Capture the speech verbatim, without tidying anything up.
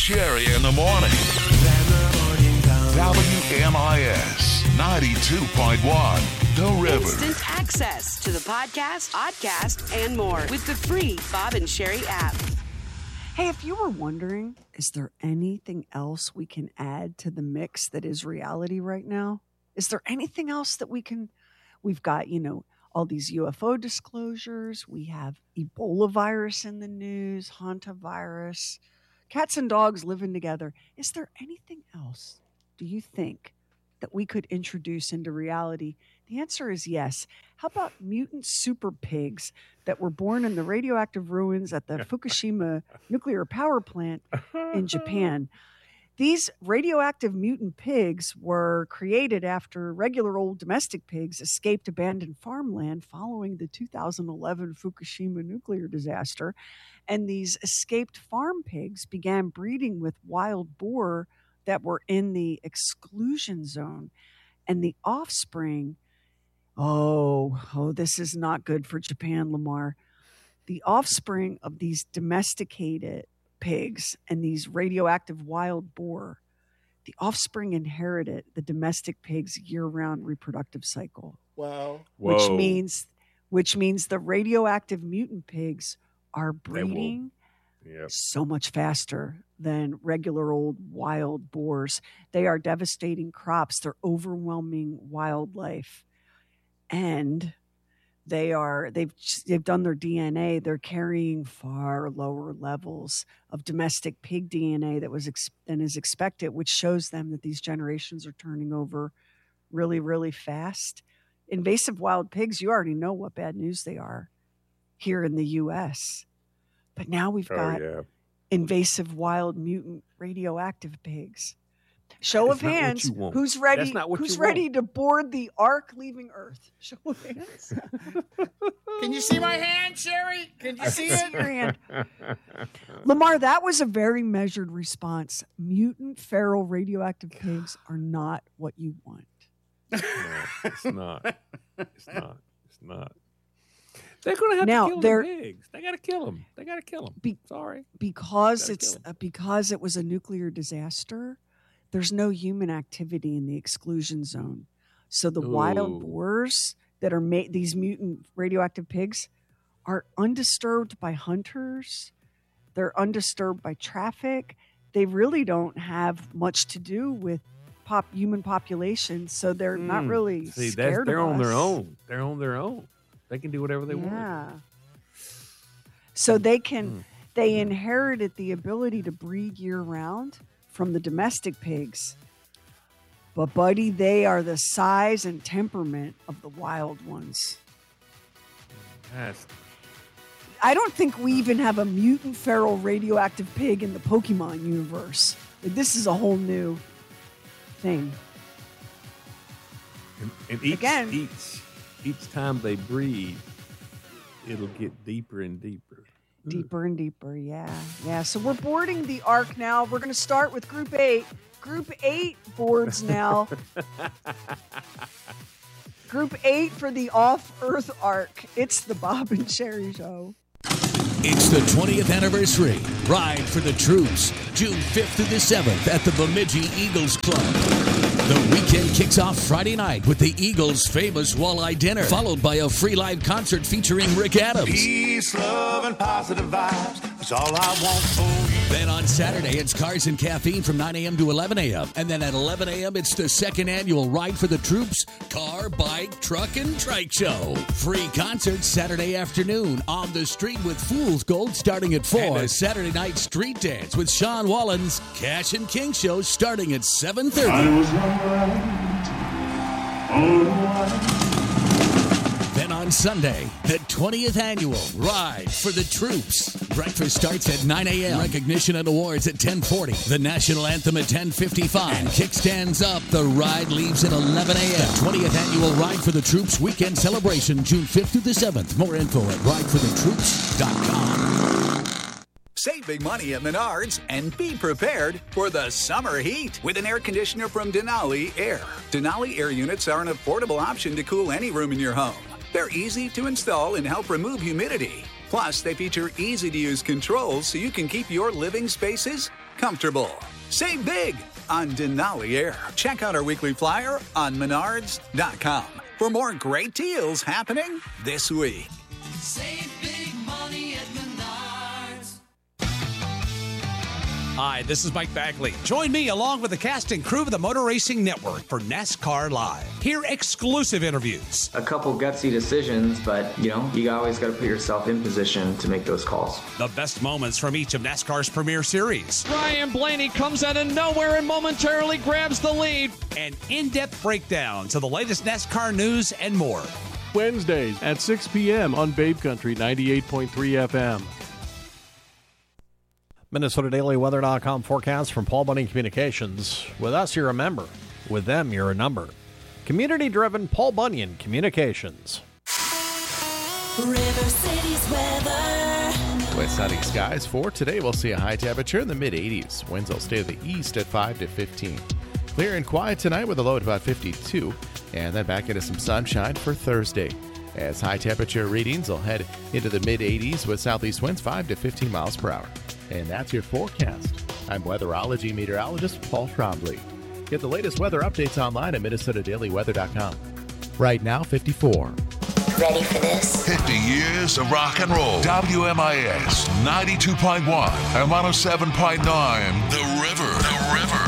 Sherry in the morning. W M I S ninety-two point one, The River. Instant access to the podcast, podcast, and more with the free Bob and Sherry app. Hey, if you were wondering, is there anything else we can add to the mix that is reality right now? Is there anything else that we can, we've got, you know, all these U F O disclosures. We have Ebola virus in the news, hantavirus, cats and dogs living together. Is there anything else, do you think, that we could introduce into reality? The answer is yes. How about mutant super pigs that were born in the radioactive ruins at the Fukushima nuclear power plant in Japan? These radioactive mutant pigs were created after regular old domestic pigs escaped abandoned farmland following the two thousand eleven Fukushima nuclear disaster. And these escaped farm pigs began breeding with wild boar that were in the exclusion zone. And the offspring, oh, oh, this is not good for Japan, Lamar. The offspring of these domesticated pigs and these radioactive wild boar, the offspring inherited the domestic pig's year-round reproductive cycle. Wow. Which Whoa. means which means the radioactive mutant pigs are breeding Yep. so much faster than regular old wild boars. They are devastating crops. They're overwhelming wildlife. And they are, they've, they've done their D N A. They're carrying far lower levels of domestic pig D N A that was ex- than is expected, which shows them that these generations are turning over really, really fast. Invasive wild pigs, you already know what bad news they are here in the U S. But now we've got Oh, yeah. invasive wild mutant radioactive pigs. Show That's of not what hands. you want. Who's ready? That's not what Who's you ready want. to board the Ark leaving Earth? Show of hands. Can you see my hand, Sherry? Can you see See it? your hand. Lamar, that was a very measured response. Mutant feral radioactive pigs are not what you want. No, it's not. It's not. It's not. They're going to have Now, to kill they're- the pigs. They got to kill them. They got to kill them. Be- Sorry. Because Gotta it's kill 'em. uh, because it was a nuclear disaster. There's no human activity in the exclusion zone, so the Ooh. wild boars that are made, these mutant radioactive pigs, are undisturbed by hunters. They're undisturbed by traffic. They really don't have much to do with pop human population, so they're not Mm. really See, that's, scared they're of on their us. own. They're on their own. They can do whatever they want. Yeah. So they can, Mm. they inherited the ability to breed year round from the domestic pigs. But, buddy, they are the size and temperament of the wild ones. That's, I don't think we even have a mutant feral radioactive pig in the Pokemon universe. Like, this is a whole new thing. and, and each, Again. each, each time they breed, it'll get deeper and deeper. Deeper and deeper, yeah. Yeah, so we're boarding the Ark now. We're going to start with Group eight. Group eight boards now. Group eight for the Off-Earth Ark. It's the Bob and Sherry Show. It's the twentieth anniversary. Ride for the Troops, June fifth through the seventh at the Bemidji Eagles Club. The weekend kicks off Friday night with the Eagles' famous walleye dinner, followed by a free live concert featuring Rick Adams. Peace, love, and positive vibes. That's all I want for you. Then on Saturday, it's Cars and Caffeine from nine a.m. to eleven a.m. And then at eleven a.m., it's the second annual Ride for the Troops Car, Bike, Truck, and Trike Show. Free concerts Saturday afternoon on the street with Fool's Gold starting at four. And Saturday night street dance with Sean Wallens. Cash and King Show starting at seven thirty. Then on Sunday, the twentieth annual Ride for the Troops. Breakfast starts at nine a.m. Recognition and awards at ten forty. The national anthem at ten fifty-five. And kickstands up. The ride leaves at eleven a.m. twentieth annual Ride for the Troops weekend celebration, June fifth through the seventh. More info at ride for the troops dot com. Save big money at Menards and be prepared for the summer heat with an air conditioner from Denali Air. Denali Air units are an affordable option to cool any room in your home. They're easy to install and help remove humidity. Plus, they feature easy-to-use controls so you can keep your living spaces comfortable. Save big on Denali Air. Check out our weekly flyer on menards dot com for more great deals happening this week. Save big money at Menards. Hi, this is Mike Bagley. Join me along with the cast and crew of the Motor Racing Network for NASCAR Live. Hear exclusive interviews. A couple gutsy decisions, but, you know, you always got to put yourself in position to make those calls. The best moments from each of NASCAR's premier series. Ryan Blaney comes out of nowhere and momentarily grabs the lead. And in-depth breakdowns of the latest NASCAR news and more. Wednesdays at six p.m. on Babe Country ninety-eight point three F M. Minnesota Daily Weather dot com forecast from Paul Bunyan Communications. With us, you're a member. With them, you're a number. Community-driven Paul Bunyan Communications. River City's weather. With sunny skies for today, we'll see a high temperature in the mid eighties. Winds will stay to the east at five to fifteen. Clear and quiet tonight with a low at about fifty-two. And then back into some sunshine for Thursday, as high temperature readings will head into the mid eighties with southeast winds five to fifteen miles per hour. And that's your forecast. I'm weatherology meteorologist Paul Trombley. Get the latest weather updates online at Minnesota Daily Weather dot com. Right now, fifty-four. Ready for this? fifty years of rock and roll. W M I S ninety-two point one and one oh seven point nine. The River. The River.